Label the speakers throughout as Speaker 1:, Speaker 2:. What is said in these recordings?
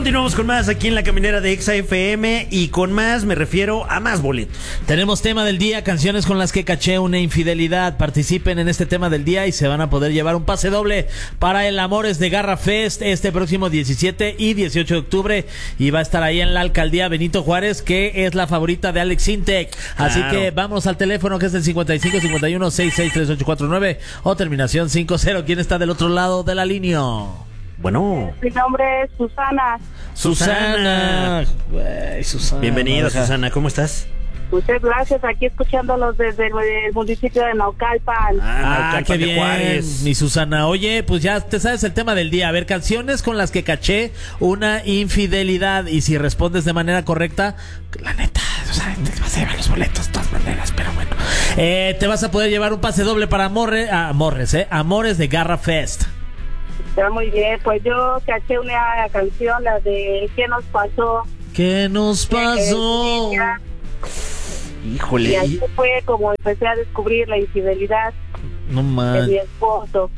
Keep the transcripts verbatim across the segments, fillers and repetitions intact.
Speaker 1: Continuamos con más aquí en la caminera de Exa F M, y con más me refiero a más boletos.
Speaker 2: Tenemos tema del día, canciones con las que caché una infidelidad. Participen en este tema del día y se van a poder llevar un pase doble para el Amores de Garra Fest este próximo diecisiete y dieciocho de octubre, y va a estar ahí en la alcaldía Benito Juárez, que es la favorita de Alex Intec. Así
Speaker 1: Claro.
Speaker 2: que vamos al teléfono, que es el cincuenta y cinco cincuenta y uno sesenta y seis treinta y ocho cuarenta y nueve o terminación cincuenta. ¿Quién está del otro lado de la línea?
Speaker 1: Bueno,
Speaker 3: Mi nombre es Susana.
Speaker 2: Susana. Güey, Susana.
Speaker 1: bienvenida,
Speaker 2: Ajá.
Speaker 1: Susana, ¿cómo estás?
Speaker 3: Muchas gracias, aquí escuchándolos desde el, el municipio de Naucalpan.
Speaker 2: Ah,
Speaker 1: Naucalpan
Speaker 2: qué
Speaker 1: de
Speaker 2: bien,
Speaker 1: Juárez.
Speaker 2: mi Susana. Oye, pues ya te sabes el tema del día. A ver, canciones con las que caché una infidelidad. Y si respondes de manera correcta, la neta, o sea, te vas a llevar los boletos de todas maneras, pero bueno. Eh, te vas a poder llevar un pase doble para Amores, ah, Amores, eh, Amores de Garra Fest.
Speaker 3: Está muy bien, pues yo caché una canción, la de ¿Qué nos pasó?
Speaker 2: ¿Qué nos pasó?
Speaker 3: Eh, niña.
Speaker 1: Híjole.
Speaker 3: Y así
Speaker 1: y-
Speaker 3: fue como empecé a descubrir la infidelidad
Speaker 2: No
Speaker 3: de mi
Speaker 2: manches.
Speaker 3: esposo.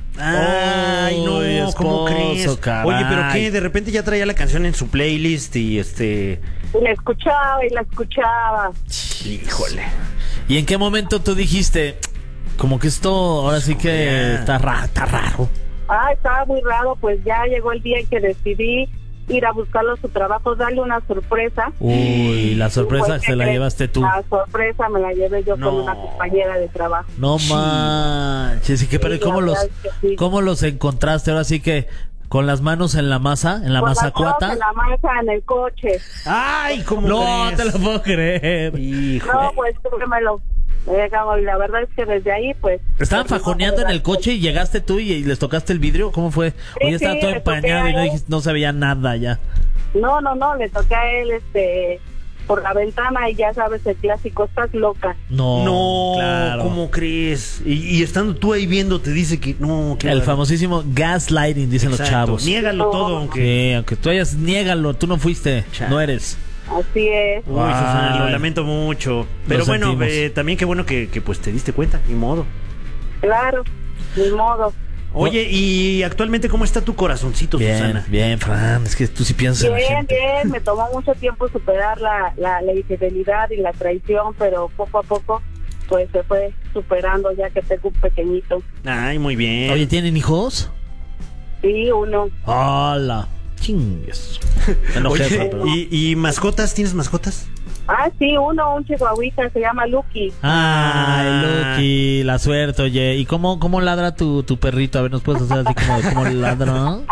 Speaker 1: Ay, no,
Speaker 2: Ay,
Speaker 1: ¿cómo
Speaker 2: esposo,
Speaker 1: crees?
Speaker 2: caray.
Speaker 1: Oye, pero qué, de repente ya traía la canción en su playlist y este...
Speaker 3: Y la escuchaba y la escuchaba.
Speaker 1: Híjole.
Speaker 2: ¿Y en qué momento tú dijiste, como que esto ahora sí que
Speaker 1: Ya.
Speaker 2: está raro, está raro?
Speaker 3: Ah, estaba muy raro, pues ya llegó el día en que decidí ir a buscarlo a su trabajo, darle una sorpresa.
Speaker 2: Uy, la sorpresa
Speaker 3: Pues,
Speaker 2: se
Speaker 3: ¿qué
Speaker 2: la
Speaker 3: crees?
Speaker 2: llevaste tú.
Speaker 3: La sorpresa me la llevé yo
Speaker 1: No.
Speaker 3: con una compañera de trabajo.
Speaker 2: No
Speaker 1: Sí.
Speaker 2: manches, ¿y qué, pero
Speaker 3: Sí,
Speaker 2: ¿cómo
Speaker 3: la
Speaker 2: los,
Speaker 3: verdad es que sí.
Speaker 2: cómo los encontraste? Ahora sí que con las manos en la masa, en la
Speaker 3: Con las
Speaker 2: mazacuata.
Speaker 3: manos en la masa en el coche.
Speaker 1: Ay, ¿cómo
Speaker 2: No
Speaker 1: crees?
Speaker 2: te lo puedo creer.
Speaker 1: Híjole.
Speaker 3: No, pues túrmelo. Eh, y la verdad es que desde ahí, pues...
Speaker 2: Estaban
Speaker 3: pues,
Speaker 2: fajoneando en el
Speaker 3: pues,
Speaker 2: coche y llegaste tú y, y les tocaste el vidrio. ¿Cómo fue?
Speaker 3: Sí,
Speaker 2: Oye, estaba
Speaker 3: sí,
Speaker 2: todo
Speaker 3: le toqué
Speaker 2: empañado y no,
Speaker 3: a él.
Speaker 2: dijiste- no se veía nada ya.
Speaker 3: No, no, no, le toqué a él, este... por la ventana y ya sabes el clásico, estás loca.
Speaker 2: No,
Speaker 1: No,
Speaker 2: claro.
Speaker 1: ¿cómo crees? Y, y estando tú ahí viendo, te dice que no. Que
Speaker 2: El
Speaker 1: la-
Speaker 2: famosísimo gaslighting, dicen los
Speaker 1: Exacto.
Speaker 2: chavos.
Speaker 1: Niégalo
Speaker 3: No.
Speaker 1: todo, aunque...
Speaker 2: Sí, aunque tú hayas, niégalo, tú no fuiste,
Speaker 1: Chale.
Speaker 2: no eres.
Speaker 3: Así es.
Speaker 1: Uy, Susana, lo
Speaker 2: Ay.
Speaker 1: lamento mucho. Pero
Speaker 2: Lo
Speaker 1: bueno,
Speaker 2: sentimos.
Speaker 1: eh, también qué bueno que, que pues te diste cuenta, ni modo.
Speaker 3: Claro, ni modo.
Speaker 1: Oye, ¿y actualmente cómo está tu corazoncito,
Speaker 2: Bien,
Speaker 1: Susana?
Speaker 2: bien, Fran, es que tú sí piensas en la
Speaker 3: Bien,
Speaker 2: gente.
Speaker 3: bien, me tomó mucho tiempo superar la, la, la infidelidad y la traición, pero poco a poco pues se fue superando ya que tengo un pequeñito.
Speaker 1: Ay, muy bien.
Speaker 2: Oye, ¿tienen hijos?
Speaker 3: Sí, uno.
Speaker 2: ¡Hala! Chingues. Me enojé,
Speaker 1: Oye,
Speaker 2: Fran, pero-
Speaker 1: ¿y, ¿y mascotas? ¿Tienes mascotas?
Speaker 3: Ah, sí, uno, un chihuahuita, se llama Lucky.
Speaker 2: Ay, Lucky, la suerte, oye. ¿Y cómo, cómo ladra tu, tu perrito? A ver, ¿nos puedes hacer así como, como ladra?
Speaker 1: No.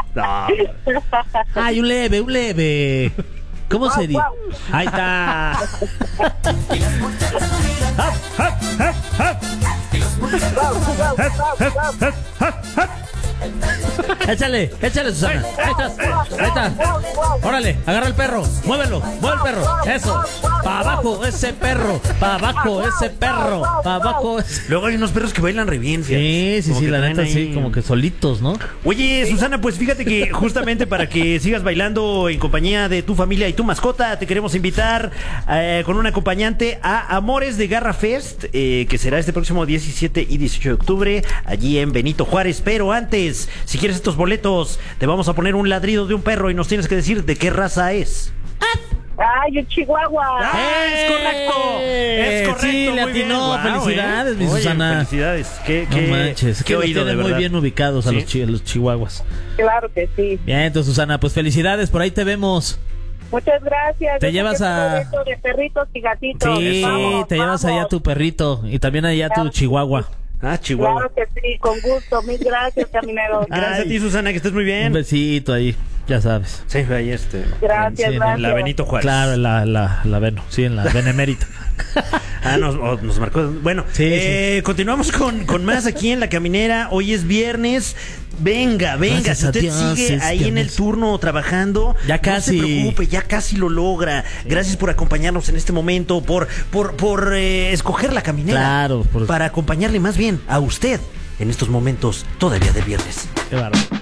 Speaker 2: Ay, un leve, un leve. ¿Cómo se dice? Ahí está. Échale, échale, Susana. Ahí estás, ahí está. Órale, agarra el perro, muévelo, mueve el perro. Eso, para abajo ese perro, para abajo ese perro, para abajo ese...
Speaker 1: Luego hay unos perros que bailan re bien, fíjate.
Speaker 2: Sí, sí,
Speaker 1: Como
Speaker 2: sí,
Speaker 1: que
Speaker 2: la
Speaker 1: traen
Speaker 2: neta,
Speaker 1: ahí-
Speaker 2: sí, como que solitos, ¿no?
Speaker 1: Oye, Susana, pues fíjate que justamente para que sigas bailando en compañía de tu familia y tu mascota, te queremos invitar eh, con un acompañante a Amores de Garra Fest, eh, que será este próximo diecisiete y dieciocho de octubre, allí en Benito Juárez. Pero antes, si quieres estos boletos, te vamos a poner un ladrido de un perro y nos tienes que decir de qué raza es.
Speaker 3: Ay, un chihuahua.
Speaker 1: ¡Ah, es correcto! Es correcto,
Speaker 2: Sí, le
Speaker 1: muy bien.
Speaker 2: atinó.
Speaker 1: Guau,
Speaker 2: Felicidades,
Speaker 1: ¿eh?
Speaker 2: mi
Speaker 1: Oye,
Speaker 2: Susana.
Speaker 1: Felicidades. Qué,
Speaker 2: No
Speaker 1: qué,
Speaker 2: manches,
Speaker 1: qué
Speaker 2: que los
Speaker 1: oído, de
Speaker 2: tienen muy
Speaker 1: verdad.
Speaker 2: bien ubicados a
Speaker 1: Sí.
Speaker 2: los, chi- a los chihuahuas.
Speaker 3: Claro que sí.
Speaker 2: Bien, entonces, Susana, pues felicidades, por ahí te vemos.
Speaker 3: Muchas gracias.
Speaker 2: Te
Speaker 3: Yo
Speaker 2: llevas
Speaker 3: sé que
Speaker 2: a-
Speaker 3: es un evento de perritos y gatitos.
Speaker 2: Sí,
Speaker 3: Vamos,
Speaker 2: te llevas allá a
Speaker 3: vamos.
Speaker 2: tu perrito y también allá a tu
Speaker 3: Claro.
Speaker 2: chihuahua.
Speaker 1: Ah, Chihuahua.
Speaker 3: Claro que sí, con gusto. Mil gracias, camineros.
Speaker 1: Gracias
Speaker 2: Ay.
Speaker 1: a ti, Susana, que estés muy
Speaker 2: Un
Speaker 1: bien.
Speaker 2: besito ahí, ya sabes.
Speaker 1: Sí, ahí este.
Speaker 3: Gracias,
Speaker 2: Sí, en
Speaker 3: gracias.
Speaker 1: En la Benito Juárez.
Speaker 2: Claro, en la, la, la Veno, sí, en la Benemérita.
Speaker 1: Ah, nos, oh, nos marcó. Bueno,
Speaker 2: Sí,
Speaker 1: eh, continuamos con, con más aquí en La Caminera. Hoy es viernes. Venga, venga.
Speaker 2: Gracias
Speaker 1: Si
Speaker 2: a
Speaker 1: usted
Speaker 2: Dios,
Speaker 1: sigue
Speaker 2: es
Speaker 1: ahí en el
Speaker 2: viernes.
Speaker 1: turno trabajando,
Speaker 2: Ya
Speaker 1: no
Speaker 2: casi.
Speaker 1: se preocupe, ya casi lo logra. Gracias por acompañarnos en este momento, por, por, por eh, escoger La Caminera.
Speaker 2: Claro, por-
Speaker 1: Para acompañarle más bien a usted en estos momentos todavía de viernes.
Speaker 2: Qué bárbaro.